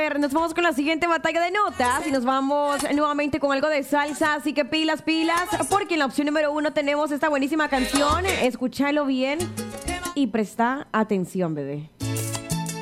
ver, nos vamos con la siguiente batalla de notas y nos vamos nuevamente con algo de salsa. Así que pilas, porque en la opción número 1 tenemos esta buenísima canción. Escúchalo bien y presta atención, bebé.